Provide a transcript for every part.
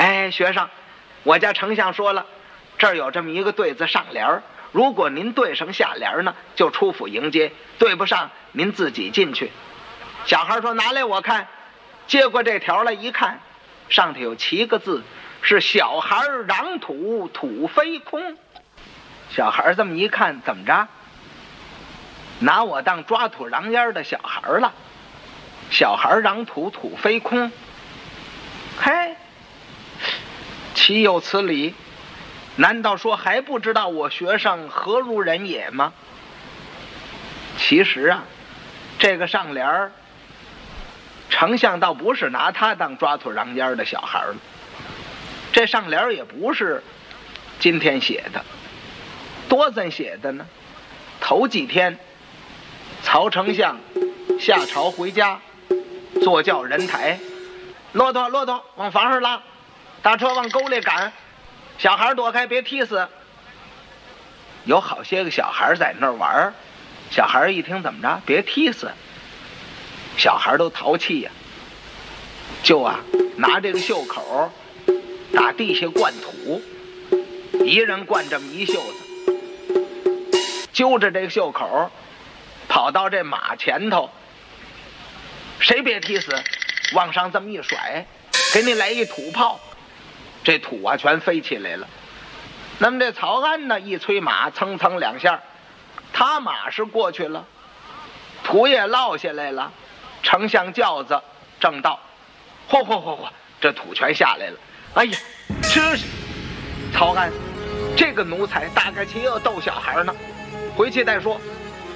哎，学生，我家丞相说了，这儿有这么一个对子上联，如果您对上下联呢，就出府迎接；对不上，您自己进去。小孩说拿来我看，接过这条来一看，上头有7个字，是小孩壤土，土飞空。小孩这么一看，怎么着？拿我当抓土瓤烟的小孩了。小孩壤土，土飞空。嘿，岂有此理？难道说还不知道我学生何如人也吗？其实啊，这个上联丞相倒不是拿他当抓土瓤烟的小孩了，这上联也不是今天写的，多怎写的呢？头几天曹丞相下朝回家，坐轿人抬，骆驼往房上拉，大车往沟里赶，小孩躲开别踢死。有好些个小孩在那儿玩，小孩一听怎么着，别踢死，小孩都淘气呀，就拿这个袖口打地下灌土，一人灌这么一袖子，揪着这个袖口跑到这马前头，谁别踢死，往上这么一甩，给你来一土炮，这土全飞起来了。那么这曹安呢，一催马，蹭蹭2下，他马是过去了，土也落下来了，丞相轿子正到，嚯，这土全下来了。哎呀，这是曹安这个奴才，大概岂有逗小孩呢？回去再说。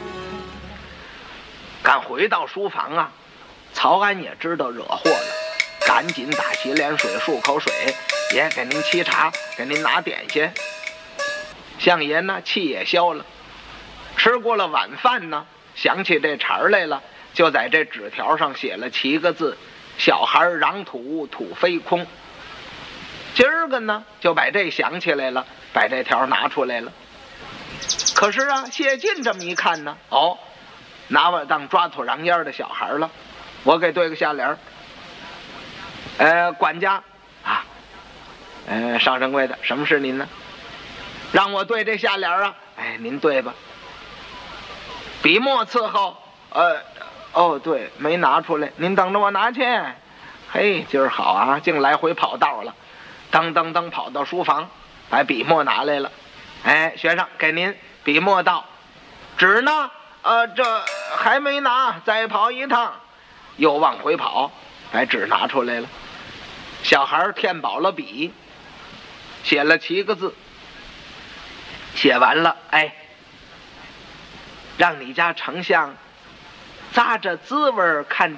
赶回到书房曹安也知道惹祸了，赶紧打洗脸水，漱口水，也给您沏茶，给您拿点心。相爷呢，气也消了，吃过了晚饭呢，想起这茬来了，就在这纸条上写了7个字：小孩壤土，土飞空。今儿个呢，就把这想起来了，把这条拿出来了。可是谢晋这么一看呢，拿我当抓土瓤烟的小孩了，我给对个下联。管家上掌柜的，什么是您呢？让我对这下联您对吧？笔墨伺候。对，没拿出来，您等着我拿去。嘿，今儿好净来回跑道了，噔跑到书房，把笔墨拿来了。学生，给您笔墨到。纸呢？这还没拿，再跑一趟，又往回跑，把纸拿出来了。小孩填饱了笔，写了7个字，写完了，让你家丞相咂着滋味看